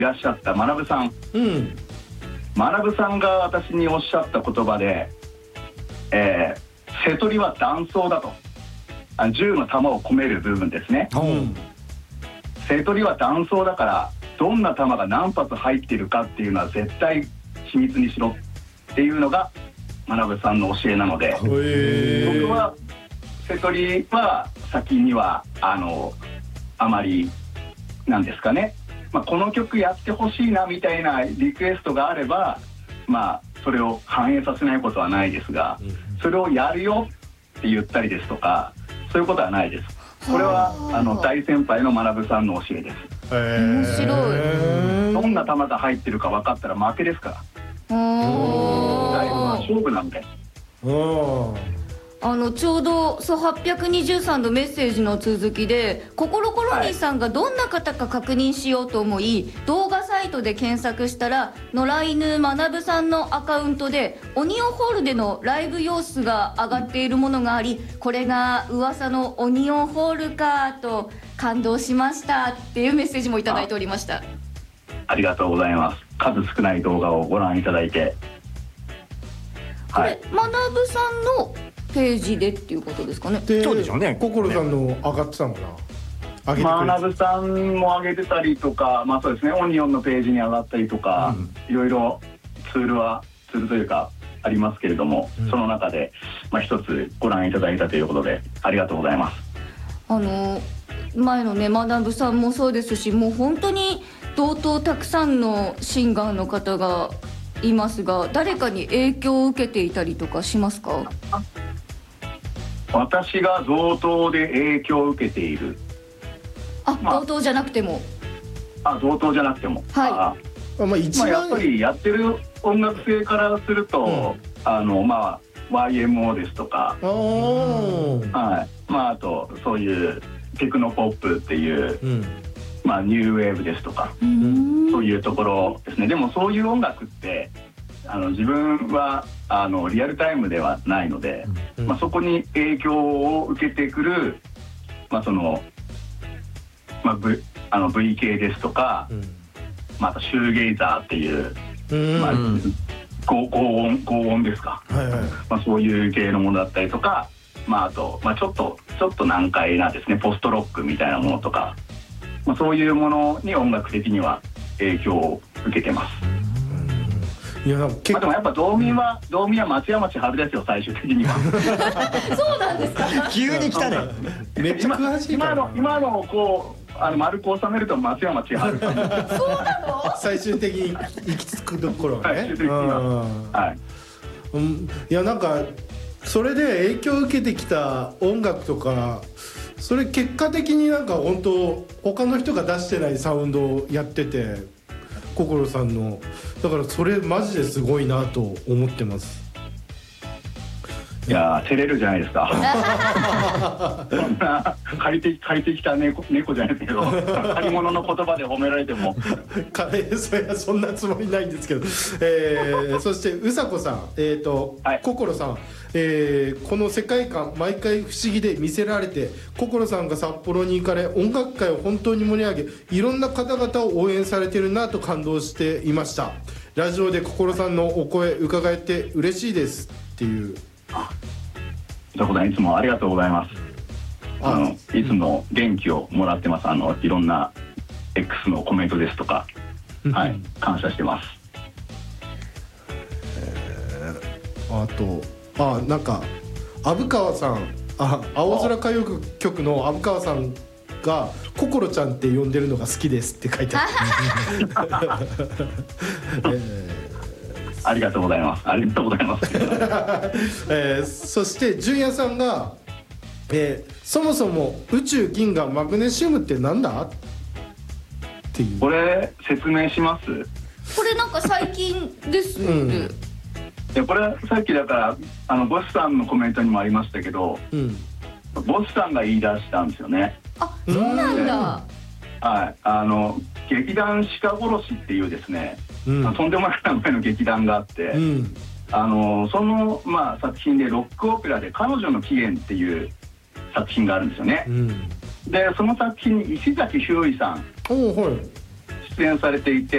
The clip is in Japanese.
らっしゃった学さん、学さんが私におっしゃった言葉で、瀬戸りは弾倉だと、銃の弾を込める部分ですね。瀬戸りは弾倉だから、どんな弾が何発入っているかっていうのは絶対秘密にしろっていうのが学さんの教えなので、僕は瀬戸りは先にはあまりなんですかね、この曲やってほしいなみたいなリクエストがあれば、それを反映させないことはないですが、それをやるよって言ったりですとか、そういうことはないです。これは大先輩の学さんの教えです。 面白い。どんな球が入ってるか分かったら負けですから。ライブは勝負なんで。 ちょうど823のメッセージの続きで、ココロコロニーさんがどんな方か確認しようと思い、動画サイトで検索したら野良犬学さんのアカウントでオニオンホールでのライブ様子が上がっているものがあり、これが噂のオニオンホールかと感動しましたっていうメッセージもいただいておりました。 ありがとうございます。数少ない動画をご覧いただいて、 これ学さんのページでっていうことですかね。 そうでしょうね。 心さんの上がってたのかな。 学さんも上げてたりとか、そうですね、オニオンのページに上がったりとか、いろいろツールというかありますけれども、その中で一つご覧いただいたということでありがとうございます。 前のね学さんもそうですし、もう本当に同等たくさんのシンガーの方がいますが、誰かに影響を受けていたりとかしますか？ 私が同等で影響を受けている。 同等じゃなくても。 同等じゃなくても。やっぱりやってる音楽性からすると、YMO ですとか、あとそういうテクノポップっていう、ニューウェーブですとか、そういうところですね。でもそういう音楽って自分はリアルタイムではないので、そこに影響を受けてくる、V 系ですとか、あとシューゲイザーっていう、高音ですか、そういう系のものだったりとか、あと、ちょっと難解なですね、ポストロックみたいなものとか、そういうものに音楽的には影響を受けてます。でもやっぱ道民は松山千春ですよ、最終的には。 そうなんですか？ 急に来たね。 めっちゃ詳しいから。 今のこう丸く収めると松山千春。そうなの？ 最終的に行き着くところはね。いや、なんかそれで影響を受けてきた音楽とか、それ結果的になんか本当他の人が出してないサウンドをやってて、心さんのだからそれマジですごいなと思ってます。 いや照れるじゃないですか。そんな借りてきた猫じゃないですけど、借り物の言葉で褒められてもそんなつもりないんですけど、そしてうさこさん、心さん、この世界観毎回不思議で見せられて、心さんが札幌に行かれ音楽界を本当に盛り上げ、いろんな方々を応援されてるなと感動していました。ラジオで心さんのお声伺えて嬉しいですっていう。 いつもありがとうございます。いつも元気をもらってます。いろんな X のコメントですとか、感謝してます。 なんか虻川さん、青空歌謡曲の虻川さんが心ちゃんって呼んでるのが好きですって書いてある。 ありがとうございます。ありがとうございます。 そして純也さんが、そもそも宇宙銀河マグネシウムってなんだっていう。 これ説明します。 これなんか最近ですよね。 これさっきだからボスさんのコメントにもありましたけど、ボスさんが言い出したんですよね。 そうなんだ。 劇団鹿殺しっていうですね、とんでもない名前の劇団があって、その作品でロックオペラで「彼女の起源」っていう作品があるんですよね。でその作品に石崎ひゅーいさん出演されていて